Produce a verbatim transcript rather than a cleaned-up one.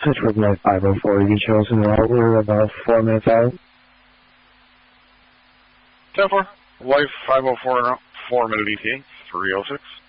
Switch with my five oh four, you chosen route. We're about four minutes out. ten four, Life five oh four, four minute E T A, three oh six.